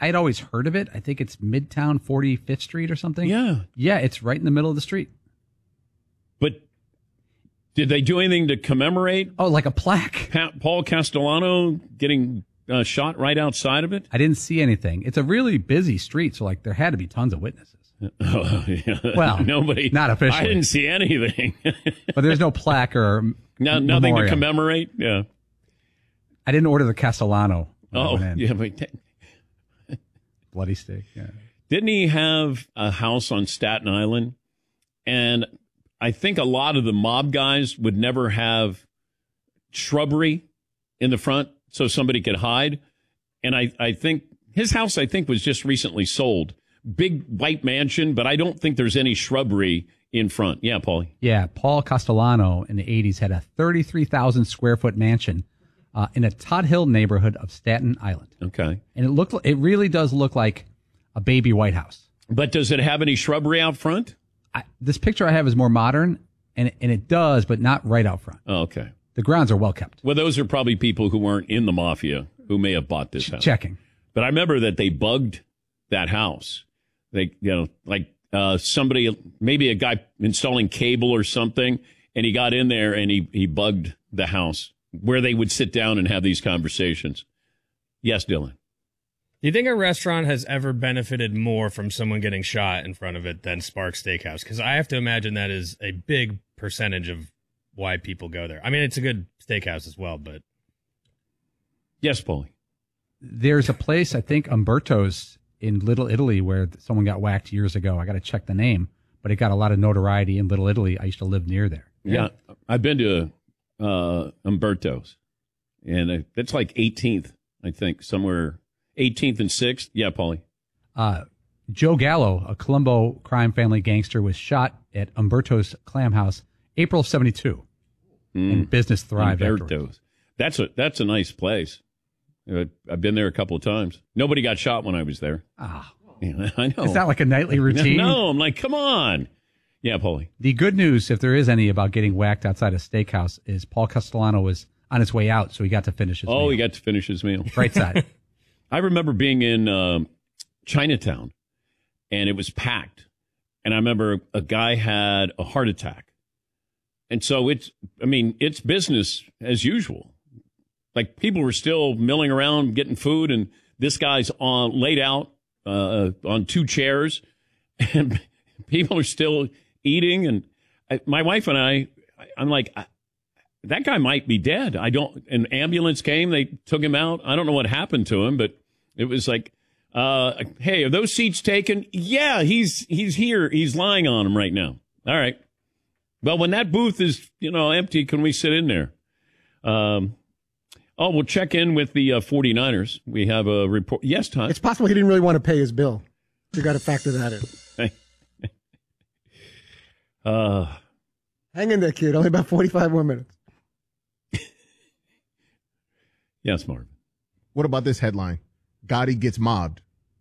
I'd always heard of it. I think it's Midtown 45th Street or something. Yeah. Yeah, it's right in the middle of the street. But did they do anything to commemorate? Oh, like a plaque. Paul Castellano getting shot right outside of it? I didn't see anything. It's a really busy street, so like there had to be tons of witnesses. Oh, yeah. Well, nobody. Not officially. I didn't see anything. But there's no plaque or nothing memorial. to commemorate? Yeah. I didn't order the Castellano. Oh, yeah. But bloody steak, yeah. Didn't he have a house on Staten Island? And I think a lot of the mob guys would never have shrubbery in the front so somebody could hide. And I think his house, was just recently sold. Big white mansion, but I don't think there's any shrubbery in front. Yeah, Paulie. Yeah, Paul Castellano in the 80s had a 33,000 square foot mansion in a Todd Hill neighborhood of Staten Island. Okay. And it really does look like a baby White House. But does it have any shrubbery out front? This picture I have is more modern, and it does, but not right out front. Oh, okay. The grounds are well kept. Well, those are probably people who weren't in the mafia who may have bought this house. Checking. But I remember that they bugged that house. They, somebody, maybe a guy installing cable or something, and he got in there and he bugged the house where they would sit down and have these conversations. Yes, Dylan. Do you think a restaurant has ever benefited more from someone getting shot in front of it than Sparks Steakhouse? Because I have to imagine that is a big percentage of why people go there. I mean, it's a good steakhouse as well, but. Yes, Paulie. There's a place, I think, Umberto's in Little Italy where someone got whacked years ago. I got to check the name, but it got a lot of notoriety in Little Italy. I used to live near there. Yeah. I've been to Umberto's, and that's like 18th, I think, somewhere 18th and 6th. Yeah, Paulie. Joe Gallo, a Colombo crime family gangster, was shot at Umberto's Clam House April of 72. And business thrived afterwards. That's a nice place. I've been there a couple of times. Nobody got shot when I was there. Yeah, I know. Is that like a nightly routine? No, I'm like, come on. Yeah, Paulie. The good news, if there is any, about getting whacked outside a steakhouse is Paul Castellano was on his way out, so he got to finish his meal. Oh, he got to finish his meal. Right side. I remember being in Chinatown, and it was packed. And I remember a guy had a heart attack. And so it's business as usual. Like, people were still milling around getting food, and this guy's laid out on two chairs, and people are still eating. And my wife and I'm like, that guy might be dead. An ambulance came, they took him out. I don't know what happened to him, but it was like, hey, are those seats taken? Yeah, he's here. He's lying on them right now. All right. Well, when that booth is, empty, can we sit in there? We'll check in with the 49ers. We have a report. Yes, Todd. It's possible he didn't really want to pay his bill. You got to factor that in. Hang in there, kid. Only about 45 more minutes. Yes, Marv. What about this headline? Gotti gets mobbed.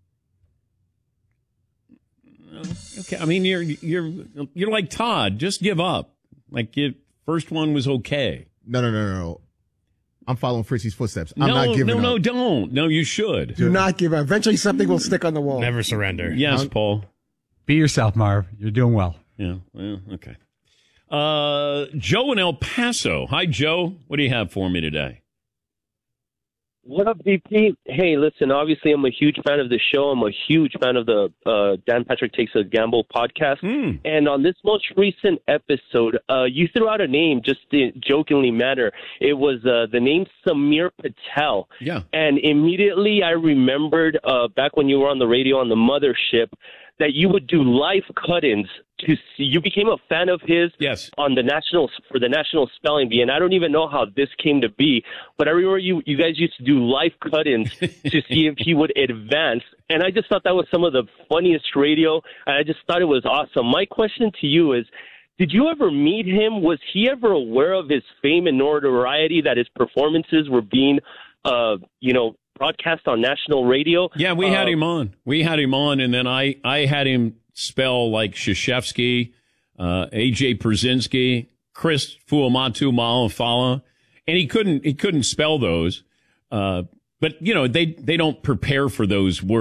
Okay, I mean, you're like Todd. Just give up. Like, first one was okay. No. I'm following Fritzy's footsteps. I'm not giving up. No, don't. No, you should. Do not give up. Eventually something will stick on the wall. Never surrender. Yes, Paul. Be yourself, Marv. You're doing well. Yeah, well, okay. Joe in El Paso. Hi, Joe. What do you have for me today? What up, DP? Hey, listen, obviously I'm a huge fan of the show. I'm a huge fan of the Dan Patrick Takes a Gamble podcast. And on this most recent episode, you threw out a name just in jokingly manner. It was the name Samir Patel. Yeah. And immediately I remembered back when you were on the radio on the mothership that you would do live cut-ins to see. You became a fan of his on the for the National Spelling Bee, and I don't even know how this came to be, but I remember you guys used to do live cut-ins to see if he would advance, and I just thought that was some of the funniest radio, and I just thought it was awesome. My question to you is, did you ever meet him? Was he ever aware of his fame and notoriety, that his performances were being, broadcast on national radio? Yeah, we had him on. And then I had him spell like Krzyzewski, A.J. Przynski, Chris Fuamatu Malafala, and he couldn't spell those. But they don't prepare for those words.